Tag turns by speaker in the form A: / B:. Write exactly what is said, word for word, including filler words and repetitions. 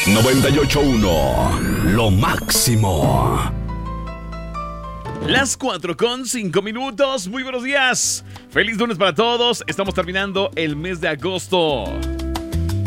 A: noventa y ocho punto uno, lo máximo.
B: Las cuatro con cinco minutos. Muy buenos días. Feliz lunes para todos. Estamos terminando el mes de agosto.